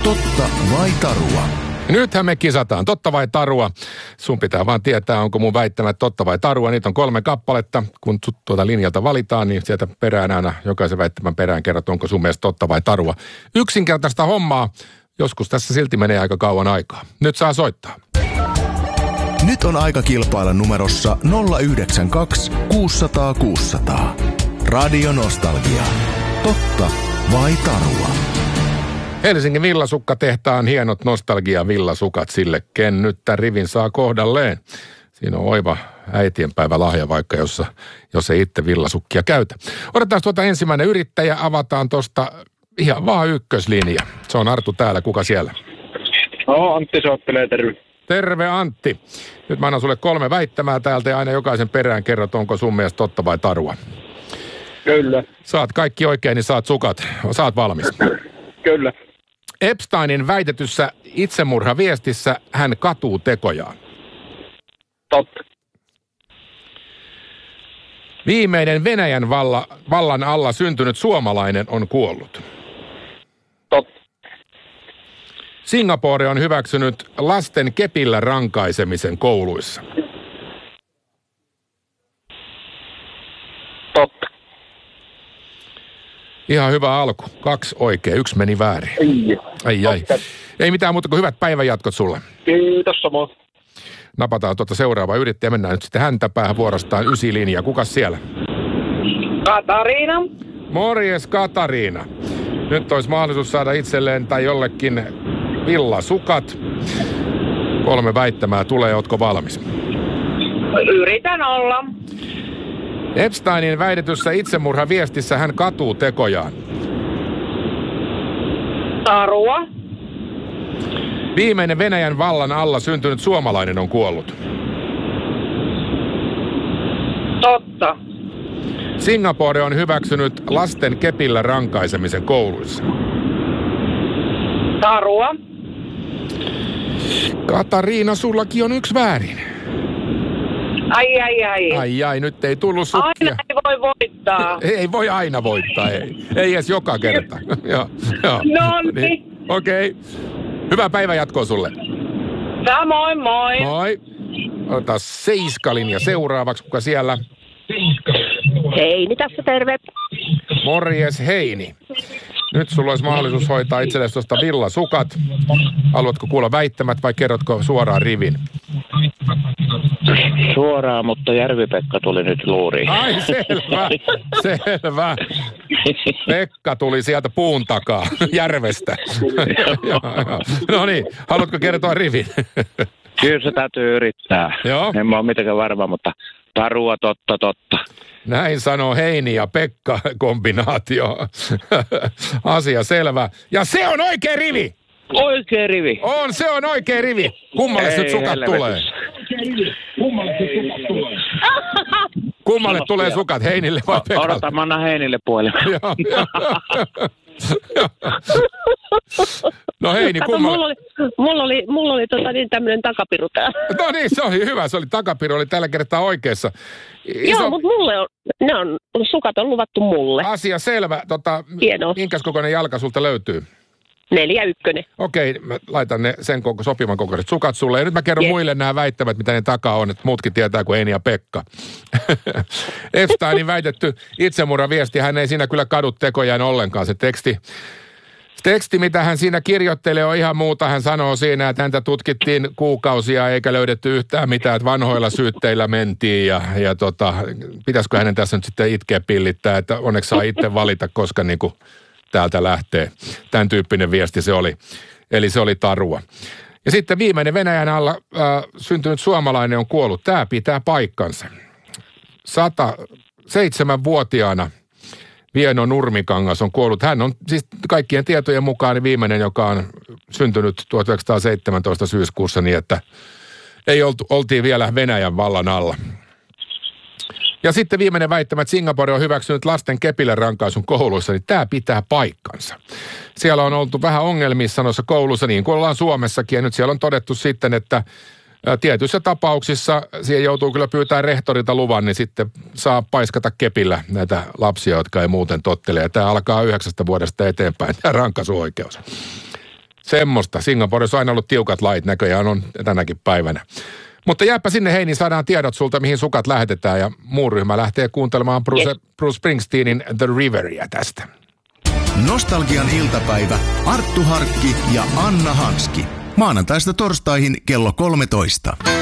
Totta vai tarua? Nythän me kisataan. Totta vai tarua? Sun pitää vaan tietää, onko mun väittämät totta vai tarua. Niitä on 3 kappaletta. Kun tuota linjalta valitaan, niin sieltä perään aina jokaisen väittämän perään kerrot, onko sun mielestä totta vai tarua. Yksinkertaista hommaa. Joskus tässä silti menee aika kauan aikaa. Nyt saa soittaa. Nyt on aika kilpailla numerossa 092 600 600. Radio Nostalgia. Totta vai tarua? Helsingin Villasukka-tehtaan hienot nostalgia-villasukat sille, ken nyt tämän rivin saa kohdalleen. Siinä on oiva äitienpäivä lahja vaikka, jos ei itse villasukkia käytä. Odotetaan tuota ensimmäinen yrittäjä, avataan tuosta ihan vaan ykköslinja. Se on Arttu täällä, kuka siellä? No, Antti soittelee, terve. Terve Antti. Nyt mä annan sulle 3 väittämää täältä ja aina jokaisen perään kerrot, onko sun mielestä totta vai tarua. Kyllä. Saat kaikki oikein, niin saat sukat. Saat valmis. Kyllä. Epsteinin väitetyssä itsemurhaviestissä hän katuu tekojaan. Totta. Viimeinen Venäjän vallan alla syntynyt suomalainen on kuollut. Totta. Singapore on hyväksynyt lasten kepillä rankaisemisen kouluissa. Totta. Ihan hyvä alku. 2 oikein, 1 meni väärin. Ai. Ei mitään muuta kuin hyvät päivänjatkot sulle. Kiitos samoin. Napataan tuota seuraava yrittäjä. Mennään nyt sitten häntäpäähän vuorostaan 9 linja. Kukas siellä? Katariina. Morjes Katariina. Nyt olisi mahdollisuus saada itselleen tai jollekin villasukat. 3 väittämää tulee. Ootko valmis? Yritän olla. Epsteinin väitetyssä itsemurhaviestissä hän katuu tekojaan. Tarua. Viimeinen Venäjän vallan alla syntynyt suomalainen on kuollut. Totta. Singapore on hyväksynyt lasten kepillä rankaisemisen kouluissa. Tarua. Katariina, sullakin on 1 väärin. Ai, nyt ei tullut sukkia. Aina ei voi voittaa. Ei voi aina voittaa, ei edes joka kerta. Joo. No niin. Okei. Hyvää päivänjatkoa sulle. Samoin, moi. Moi. Otetaan 7 linja seuraavaksi, kuka siellä? Heini tässä, terve. Morjes Heini. Nyt sulla olisi mahdollisuus hoitaa itsellesi tuosta villasukat. Haluatko kuulla väittämät vai kerrotko suoraan rivin? Suoraan, mutta Järvi-Pekka tuli nyt luuriin. Ai selvä. Pekka tuli sieltä puun takaa, järvestä. No niin, haluatko kertoa rivin? Kyllä se täytyy yrittää. Joo. En mä ole mitenkään varma, mutta tarua totta. Näin sanoo Heini ja Pekka kombinaatio. Asia selvä. Ja se on oikea rivi! Oikea rivi. Se on oikea rivi. Kummalle nyt sukat tulee? Kummalle tulee sukat, Heinille vai Pekalle? Odotan, mä annan Heinille puolelle. No Heini, kummalle? Mulla oli tämmönen takapiru täällä. No niin, se oli hyvä. Se oli takapiru, oli tällä kertaa oikeassa. Joo, mutta sukat on luvattu mulle. Asia selvä. Hienoa. Minkäs kokoinen jalka sulta löytyy? 4-1. Okei, mä laitan ne sopivan kokoiset sukat sulle. Ja nyt mä kerron muille nämä väittämät, mitä ne takaa on, että muutkin tietää kuin Heini ja Pekka. Epsteinin väitetty itsemurhaviesti, hän ei siinä kyllä kadu tekojaan ollenkaan. Se teksti, mitä hän siinä kirjoittelee, on ihan muuta. Hän sanoo siinä, että häntä tutkittiin kuukausia eikä löydetty yhtään mitään, että vanhoilla syytteillä mentiin. Ja pitäisikö hänen tässä nyt sitten itkeä pillittää, että onneksi saa itse valita, koska niinku täältä lähtee. Tämän tyyppinen viesti se oli. Eli se oli tarua. Ja sitten viimeinen Venäjän alla syntynyt suomalainen on kuollut. Tämä pitää paikkansa. 107-vuotiaana Vieno Nurmikangas on kuollut. Hän on siis kaikkien tietojen mukaan viimeinen, joka on syntynyt 1917 syyskuussa niin, että ei oltiin vielä Venäjän vallan alla. Ja sitten viimeinen väittämä, että Singapore on hyväksynyt lasten kepillä rankaisun kouluissa, niin tämä pitää paikkansa. Siellä on oltu vähän ongelmissa noissa koulussa, niin kuin ollaan Suomessakin, ja nyt siellä on todettu sitten, että tietyissä tapauksissa siihen joutuu kyllä pyytää rehtorilta luvan, niin sitten saa paiskata kepillä näitä lapsia, jotka ei muuten tottele. Ja tämä alkaa 9 vuodesta eteenpäin, tämä rankaisuoikeus. Semmosta. Singaporessa on aina ollut tiukat lait, näköjään on tänäkin päivänä. Mutta jääpä sinne hei, niin saadaan tiedot sulta, mihin sukat lähetetään. Ja muu ryhmä lähtee kuuntelemaan Bruce Springsteenin The Riveria tästä. Nostalgian iltapäivä, Arttu Harkki ja Anna Hanski. Maanantaista torstaihin kello 13.